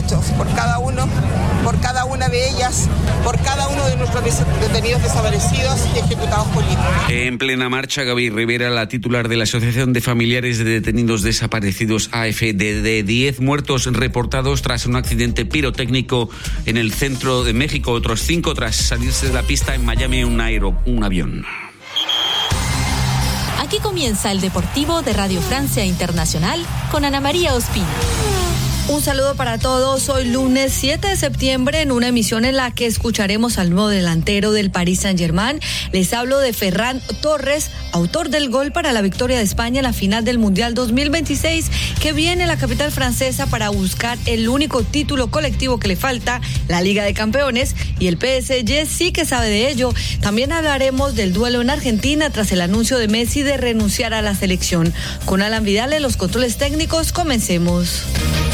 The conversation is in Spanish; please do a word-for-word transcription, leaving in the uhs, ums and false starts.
derechos por cada uno, por cada una de ellas, por cada uno de nuestros detenidos desaparecidos y ejecutados políticos. En plena marcha, Gaby Rivera, la titular de la Asociación de Familiares de Detenidos Desaparecidos A F D D, diez muertos reportados tras un accidente pirotécnico en el centro de México, otros cinco tras salirse de la pista en Miami un, aero, un avión. Aquí comienza el Deportivo de Radio Francia Internacional con Ana María Ospina. Un saludo para todos. Hoy lunes siete de septiembre, en una emisión en la que escucharemos al nuevo delantero del Paris Saint-Germain. Les hablo de Ferran Torres, autor del gol para la victoria de España en la final del Mundial dos mil veintiséis, que viene a la capital francesa para buscar el único título colectivo que le falta, la Liga de Campeones, y el P S G sí que sabe de ello. También hablaremos del duelo en Argentina tras el anuncio de Messi de renunciar a la selección. Con Alan Vidal en los controles técnicos, comencemos.